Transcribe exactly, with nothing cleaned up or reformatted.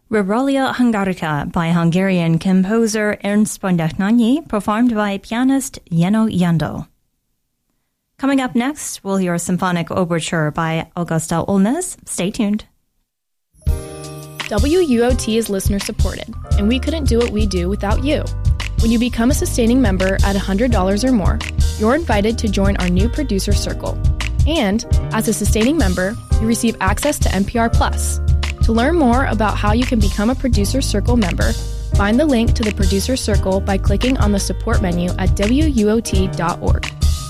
Rerolia Hungarica by Hungarian composer Ernst Bondechnyi, performed by pianist Jenő Jandó. Coming up next, we'll hear a symphonic overture by Augusta Olnes. Stay tuned. W U O T is listener supported, and we couldn't do what we do without you. When you become a sustaining member at one hundred dollars or more, you're invited to join our new producer circle. And as a sustaining member, you receive access to N P R Plus. To learn more about how you can become a Producer Circle member, find the link to the Producer Circle by clicking on the support menu at W U O T dot org.